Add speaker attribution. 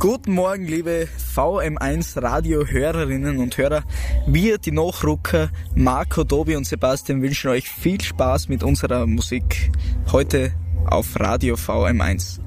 Speaker 1: Guten Morgen, liebe VM1 Radio-Hörerinnen und Hörer. Wir, die Nachrucker, Marco, Tobi und Sebastian, wünschen euch viel Spaß mit unserer Musik heute auf Radio VM1.